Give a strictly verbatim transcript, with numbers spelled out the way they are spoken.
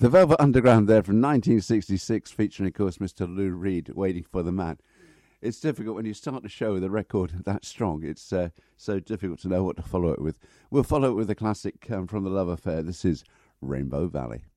The Velvet Underground there from nineteen sixty-six, featuring, of course, Mister Lou Reed, Waiting for the Man. It's difficult when you start a show with a record that strong. It's uh, so difficult to know what to follow it with. We'll follow it with a classic um, from The Love Affair. This is Rainbow Valley.